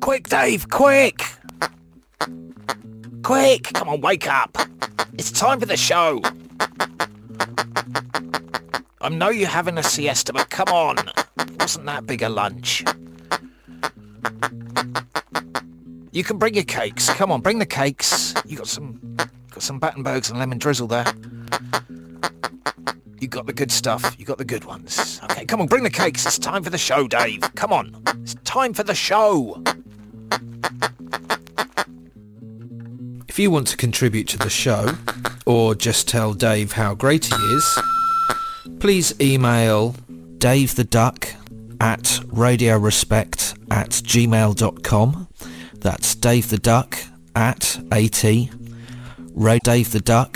Quick, Dave, quick! Quick! Come on, wake up! It's time for the show! I know you're having a siesta, but come on! It wasn't that big a lunch. You can bring your cakes. Come on, bring the cakes. You got some Battenbergs and lemon drizzle there. You got the good stuff. You got the good ones. Okay, come on, bring the cakes. It's time for the show, Dave. Come on. It's time for the show. If you want to contribute to the show, or just tell Dave how great he is, please email davetheduck@radiorespect@gmail.com. That's davetheduck@davetheduck